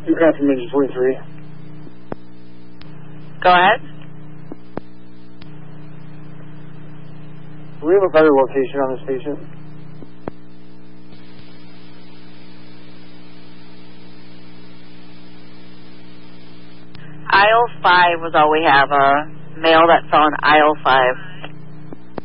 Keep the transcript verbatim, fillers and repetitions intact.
You got from Engine forty-three. Go ahead. Do we have a better location on the station? Aisle five was all we have. A male that fell in aisle five.